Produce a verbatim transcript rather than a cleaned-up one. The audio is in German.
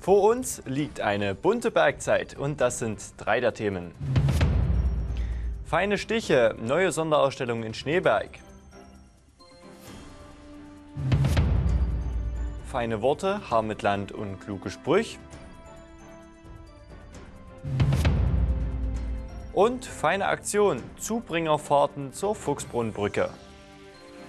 Vor uns liegt eine bunte Bergzeit und das sind drei der Themen. Feine Stiche, neue Sonderausstellung in Schneeberg. Feine Worte, Haar mit Land und kluge Sprüche. Und feine Aktion, Zubringerfahrten zur Fuchsbrunnbrücke.